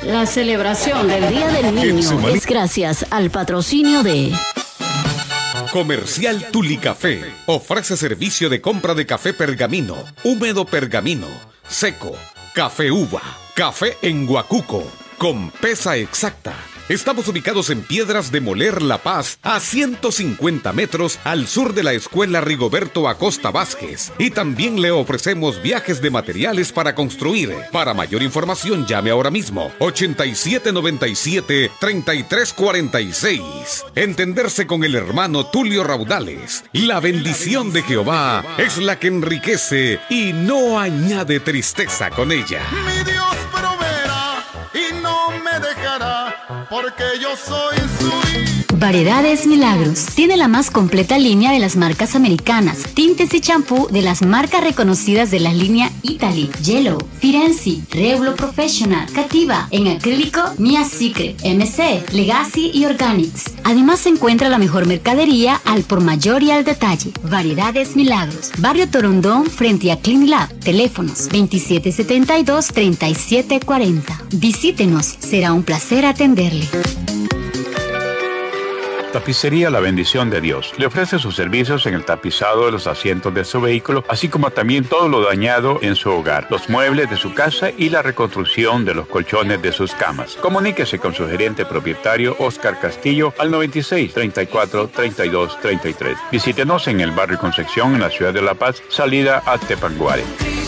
La celebración del Día del Niño es gracias al patrocinio de Comercial Tuli Café. Ofrece servicio de compra de café pergamino, húmedo pergamino, seco, café uva, café en guacuco, con pesa exacta. Estamos ubicados en Piedras de Moler, La Paz, a 150 metros al sur de la Escuela Rigoberto Acosta Vázquez. Y también le ofrecemos viajes de materiales para construir. Para mayor información, llame ahora mismo, 8797-3346. Entenderse con el hermano Tulio Raudales. La bendición de Jehová es la que enriquece y no añade tristeza con ella. Mi Dios proveerá y no me dejará, porque yo soy su hijo. Variedades Milagros tiene la más completa línea de las marcas americanas, tintes y champú de las marcas reconocidas de la línea Italy, Yellow, Firenze, Reulo Professional, Cativa, en acrílico, Mia Secret, MC, Legacy y Organics. Además se encuentra la mejor mercadería al por mayor y al detalle. Variedades Milagros, Barrio Torondón frente a Clean Lab. Teléfonos 2772-3740. Visítenos, será un placer atenderle. Tapicería La Bendición de Dios. Le ofrece sus servicios en el tapizado de los asientos de su vehículo, así como también todo lo dañado en su hogar, los muebles de su casa y la reconstrucción de los colchones de sus camas. Comuníquese con su gerente propietario Oscar Castillo al 96 34 32 33. Visítenos en el barrio Concepción, en la ciudad de La Paz, salida a Tepanguare.